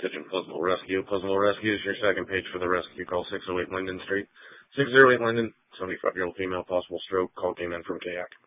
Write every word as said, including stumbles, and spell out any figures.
Attention Pleasantville Rescue. Pleasantville Rescue is your second page for the rescue. Call six oh eight Linden Street. six oh eight Linden, seventy-five-year-old female, possible stroke. Call came in from K A C.